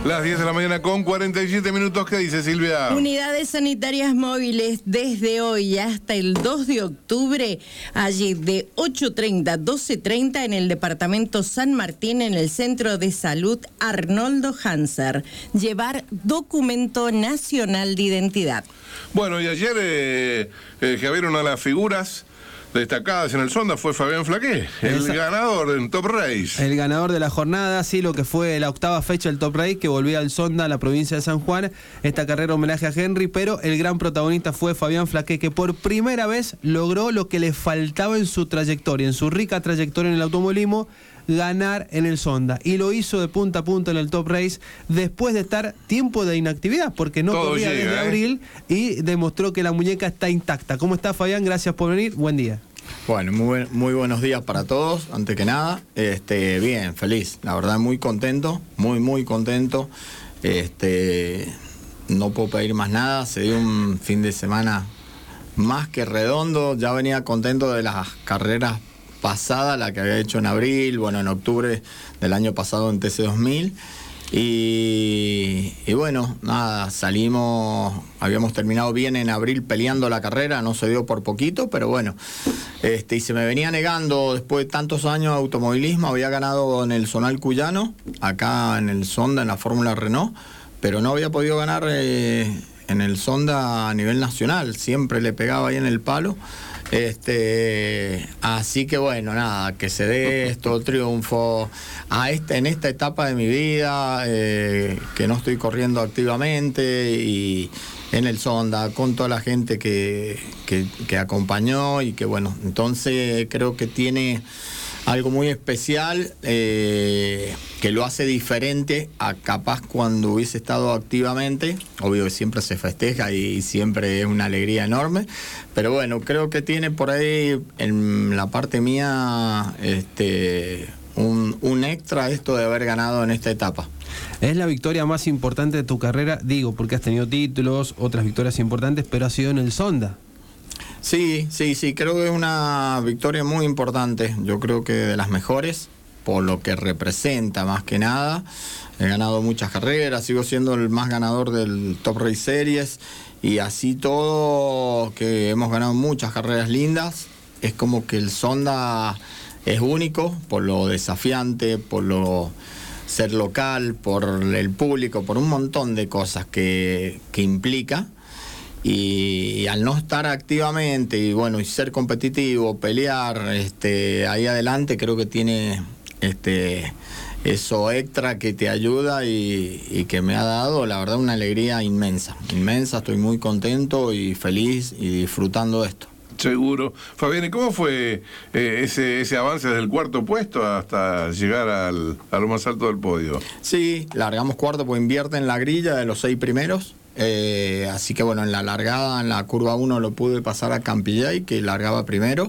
Las 10 de la mañana con 47 minutos. ¿Qué dice Silvia? Unidades sanitarias móviles desde hoy hasta el 2 de octubre, allí de 8:30 a 12:30 en el departamento San Martín, en el Centro de Salud Arnoldo Hanser. Llevar documento nacional de identidad. Bueno, y ayer Javier, una de las figuras destacadas en el Sonda fue Fabián Flaqué, el ganador en Top Race. El ganador de la jornada, sí, lo que fue la octava fecha del Top Race, que volvía al Sonda, a la provincia de San Juan. Esta carrera homenaje a Henry, pero el gran protagonista fue Fabián Flaqué, que por primera vez logró lo que le faltaba en su trayectoria, en su rica trayectoria en el automovilismo, ganar en el Sonda, y lo hizo de punta a punta en el Top Race después de estar tiempo de inactividad porque no corría desde abril, y demostró que la muñeca está intacta. ¿Cómo está, Fabián? Gracias por venir, buen día. Bueno, muy buenos días para todos, antes que nada. Bien, feliz, la verdad muy contento, muy contento. No puedo pedir más nada, se dio un fin de semana más que redondo. Ya venía contento de las carreras pasada, la que había hecho en abril, bueno, en octubre del año pasado en TC2000, y bueno, nada, habíamos terminado bien en abril peleando la carrera, no se dio por poquito, pero bueno, y se me venía negando después de tantos años de automovilismo. Había ganado en el Zonal Cuyano, acá en el Sonda, en la Fórmula Renault, pero no había podido ganar en el Sonda a nivel nacional, siempre le pegaba ahí en el palo. Así que bueno, nada, que se dé esto, triunfo en esta etapa de mi vida, que no estoy corriendo activamente, y en el Sonda, con toda la gente que acompañó, y que bueno, entonces creo que tiene algo muy especial, que lo hace diferente a capaz cuando hubiese estado activamente. Obvio que siempre se festeja y siempre es una alegría enorme, pero bueno, creo que tiene por ahí en la parte mía un extra esto de haber ganado en esta etapa. Es la victoria más importante de tu carrera, digo, porque has tenido títulos, otras victorias importantes, pero ha sido en el Sonda. Sí, creo que es una victoria muy importante, yo creo que de las mejores, por lo que representa más que nada. He ganado muchas carreras, sigo siendo el más ganador del Top Race Series, y así todo, que hemos ganado muchas carreras lindas. Es como que el Sonda es único, por lo desafiante, por lo ser local, por el público, por un montón de cosas que implica. Y al no estar activamente y bueno, y ser competitivo, pelear ahí adelante, creo que tiene eso extra que te ayuda, y que me ha dado, la verdad, una alegría inmensa. Estoy muy contento y feliz y disfrutando de esto. Seguro. Fabián, ¿y cómo fue ese avance desde el cuarto puesto hasta llegar a lo más alto del podio? Sí, largamos cuarto, pues invierte en la grilla de los 6 primeros. Así que bueno, en la largada, en la curva 1, lo pude pasar a Campillay, que largaba primero.